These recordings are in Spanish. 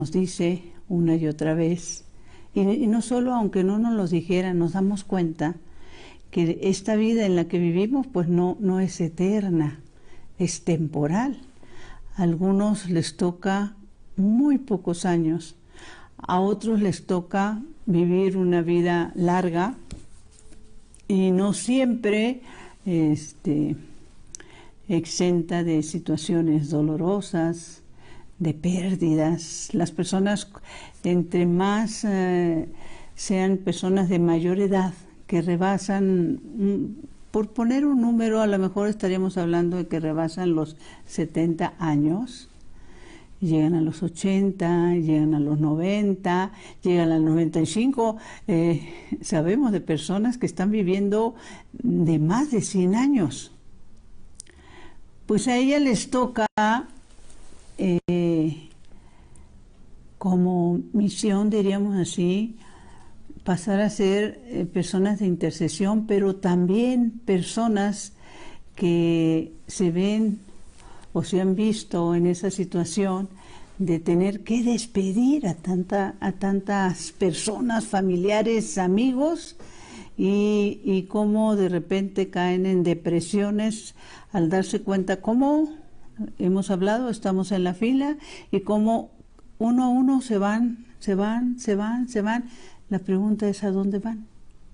nos dice una y otra vez, y no solo aunque no nos lo dijera, nos damos cuenta que esta vida en la que vivimos pues no es eterna, es temporal. A algunos les toca muy pocos años, a otros les toca vivir una vida larga y no siempre exenta de situaciones dolorosas, de pérdidas. Las personas, entre más sean personas de mayor edad, que rebasan, por poner un número, a lo mejor estaríamos hablando de que rebasan los 70 años, llegan a los 80, llegan a los 90, llegan a los 95. Sabemos de personas que están viviendo de más de 100 años. Pues a ellas les toca como misión, diríamos así, pasar a ser personas de intercesión, pero también personas que se ven o se han visto en esa situación de tener que despedir a tantas personas, familiares, amigos, y cómo de repente caen en depresiones al darse cuenta cómo, hemos hablado, estamos en la fila, y cómo uno a uno se van. La pregunta es ¿a dónde van?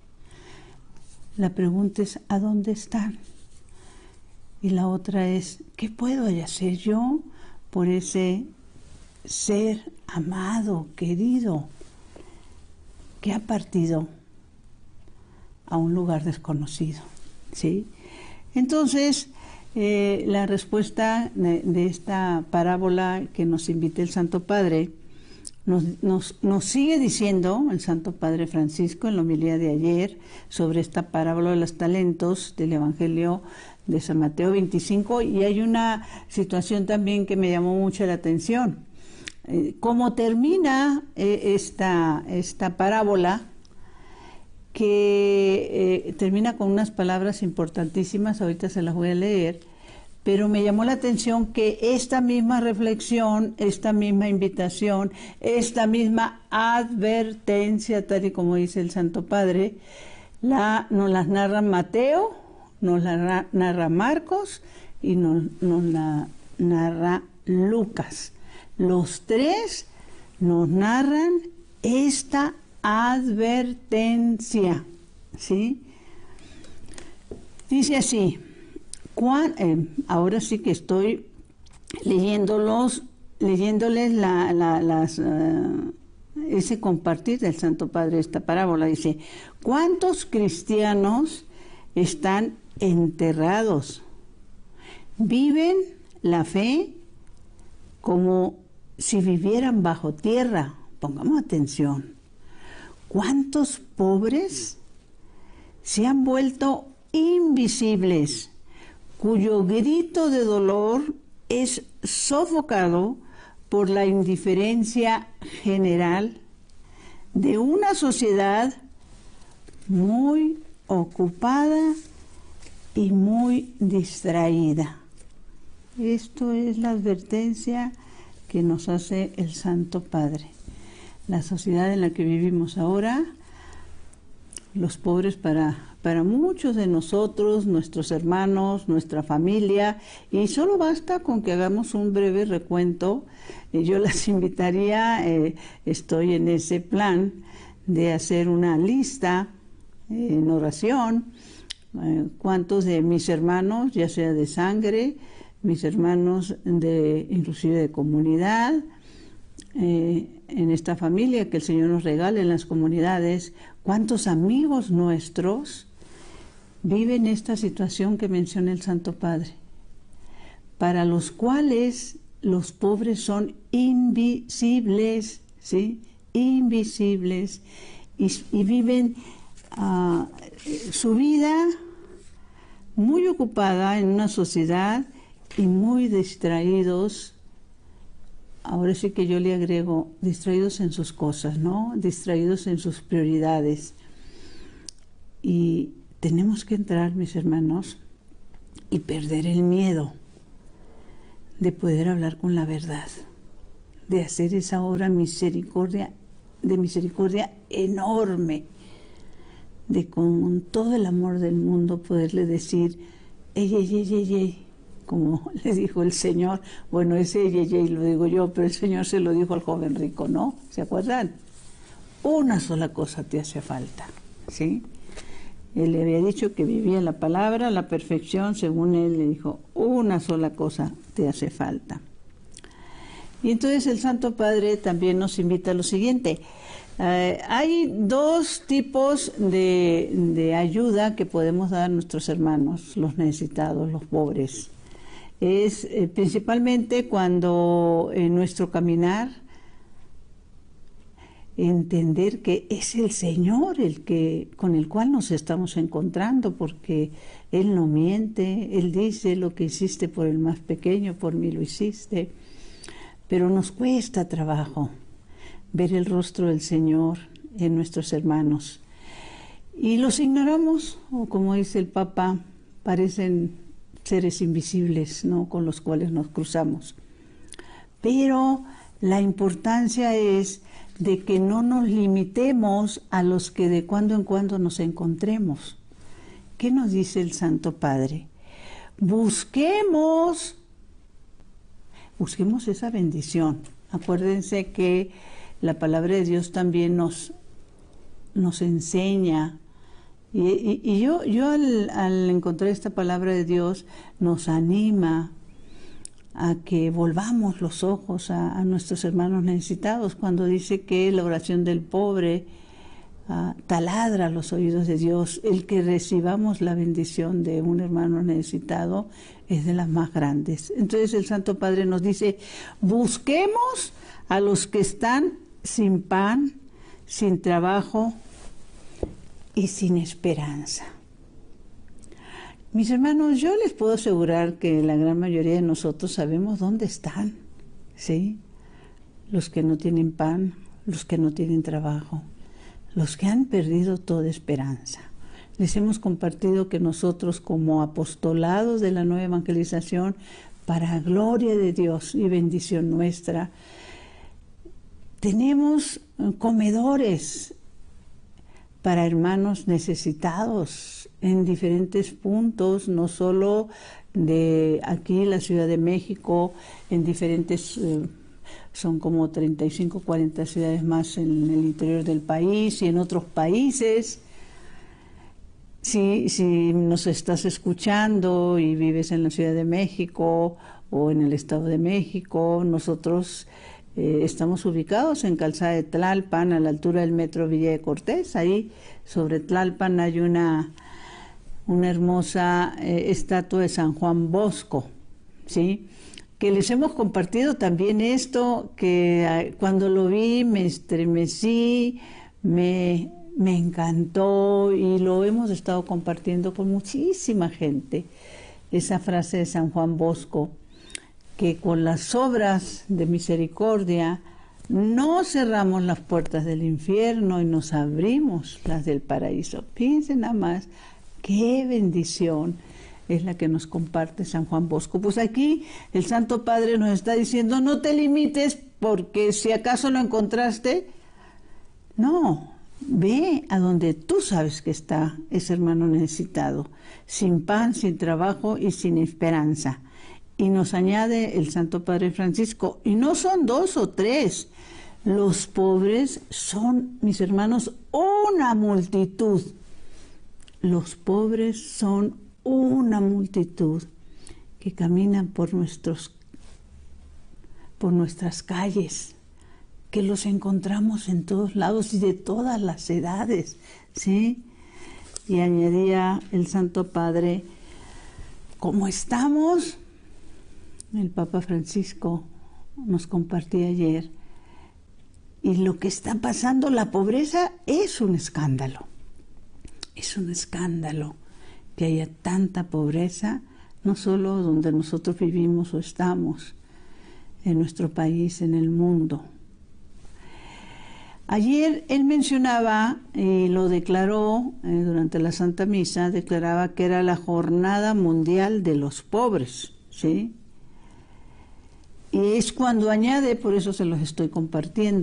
La pregunta es ¿a dónde están? Y la otra es ¿qué puedo hacer yo por ese ser amado, querido, que ha partido a un lugar desconocido? ¿Sí? Entonces, la respuesta de esta parábola que nos invita el Santo Padre nos sigue diciendo el Santo Padre Francisco en la homilía de ayer sobre esta parábola de los talentos del Evangelio de San Mateo 25, y hay una situación también que me llamó mucho la atención. Cómo termina esta parábola, que termina con unas palabras importantísimas, ahorita se las voy a leer, pero me llamó la atención que esta misma reflexión, esta misma invitación, esta misma advertencia, tal y como dice el Santo Padre, nos las narra Mateo, nos la narra Marcos y nos la narra Lucas. Los tres nos narran esta advertencia, ¿sí? Dice así, ahora sí que estoy leyéndoles ese compartir del Santo Padre esta parábola. Dice, ¿cuántos cristianos están enterrados? Viven la fe como si vivieran bajo tierra. Pongamos atención. ¿Cuántos pobres se han vuelto invisibles, cuyo grito de dolor es sofocado por la indiferencia general de una sociedad muy ocupada y muy distraída? Esto es la advertencia que nos hace el Santo Padre. La sociedad en la que vivimos ahora, los pobres para muchos de nosotros, nuestros hermanos, nuestra familia, y solo basta con que hagamos un breve recuento. Yo las invitaría, estoy en ese plan de hacer una lista en oración, cuántos de mis hermanos, ya sea de sangre, mis hermanos inclusive de comunidad, en esta familia que el Señor nos regala en las comunidades, cuántos amigos nuestros viven esta situación que menciona el Santo Padre, para los cuales los pobres son invisibles, ¿sí? Invisibles, y viven su vida muy ocupada en una sociedad y muy distraídos. Ahora sí que yo le agrego, distraídos en sus cosas, ¿no? Distraídos en sus prioridades. Y tenemos que entrar, mis hermanos, y perder el miedo de poder hablar con la verdad, de hacer esa obra de misericordia enorme, de con todo el amor del mundo poderle decir, ey, ey, ey, ey, ey, como le dijo el Señor. Bueno, ese ey, ey, ey lo digo yo, pero el Señor se lo dijo al joven rico, ¿no? ¿Se acuerdan? Una sola cosa te hace falta, ¿sí? Él le había dicho que vivía la palabra, la perfección, según él le dijo, una sola cosa te hace falta. Y entonces el Santo Padre también nos invita a lo siguiente. Hay dos tipos de ayuda que podemos dar a nuestros hermanos, los necesitados, los pobres. Es principalmente cuando en nuestro caminar entender que es el Señor con el cual nos estamos encontrando, porque Él no miente, Él dice lo que hiciste por el más pequeño, por mí lo hiciste, pero nos cuesta trabajo ver el rostro del Señor en nuestros hermanos. Y los ignoramos, o como dice el Papa, parecen seres invisibles, ¿no?, con los cuales nos cruzamos. Pero la importancia es de que no nos limitemos a los que de cuando en cuando nos encontremos. ¿Qué nos dice el Santo Padre? Busquemos esa bendición. Acuérdense que la palabra de Dios también nos enseña. Y yo al encontrar esta palabra de Dios nos anima a que volvamos los ojos a nuestros hermanos necesitados, cuando dice que la oración del pobre taladra los oídos de Dios. El que recibamos la bendición de un hermano necesitado es de las más grandes. Entonces el Santo Padre nos dice, busquemos a los que están sin pan, sin trabajo y sin esperanza. Mis hermanos, yo les puedo asegurar que la gran mayoría de nosotros sabemos dónde están, ¿sí? Los que no tienen pan, los que no tienen trabajo, los que han perdido toda esperanza. Les hemos compartido que nosotros, como apostolados de la nueva evangelización, para gloria de Dios y bendición nuestra, tenemos comedores para hermanos necesitados en diferentes puntos, no solo de aquí, la Ciudad de México, en diferentes, son como 35, 40 ciudades más en el interior del país y en otros países. Si nos estás escuchando y vives en la Ciudad de México o en el Estado de México, nosotros estamos ubicados en Calzada de Tlalpan, a la altura del Metro Villa de Cortés. Ahí sobre Tlalpan hay una hermosa estatua de San Juan Bosco, ¿sí? Que les hemos compartido también esto, que cuando lo vi me estremecí, me encantó, y lo hemos estado compartiendo con muchísima gente. Esa frase de San Juan Bosco, que con las obras de misericordia no cerramos las puertas del infierno y nos abrimos las del paraíso. Piensen nada más qué bendición es la que nos comparte San Juan Bosco. Pues aquí el Santo Padre nos está diciendo, no te limites porque si acaso lo encontraste, no, ve a donde tú sabes que está ese hermano necesitado, sin pan, sin trabajo y sin esperanza. Y nos añade el Santo Padre Francisco, y no son 2 o 3, los pobres son, mis hermanos, una multitud. Los pobres son una multitud que caminan por nuestras calles, que los encontramos en todos lados y de todas las edades, ¿sí? Y añadía el Santo Padre, ¿cómo estamos? El Papa Francisco nos compartía ayer, y lo que está pasando, la pobreza, es un escándalo. Es un escándalo que haya tanta pobreza, no solo donde nosotros vivimos o estamos, en nuestro país, en el mundo. Ayer él mencionaba, y lo declaró durante la Santa Misa, declaraba que era la Jornada Mundial de los Pobres, ¿sí? Y es cuando añade, por eso se los estoy compartiendo.